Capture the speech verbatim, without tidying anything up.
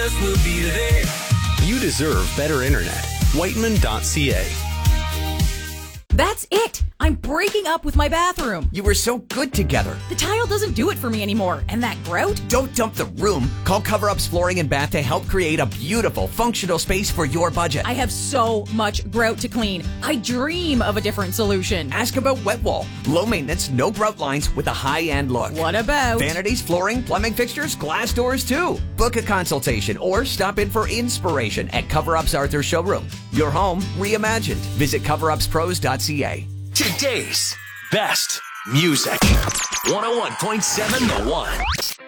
You deserve better internet. Whiteman dot c a. That's it. I'm breaking up with my bathroom. You were so good together. The tile doesn't do it for me anymore. And that grout? Don't dump the room. Call Cover-Ups Flooring and Bath to help create a beautiful, functional space for your budget. I have so much grout to clean. I dream of a different solution. Ask about Wet Wall. Low maintenance, no grout lines with a high-end look. What about? Vanities, flooring, plumbing fixtures, glass doors too. Book a consultation or stop in for inspiration at Cover-Ups Arthur Showroom. Your home reimagined. Visit cover ups pros dot c a. Today's best music. one oh one point seven The One.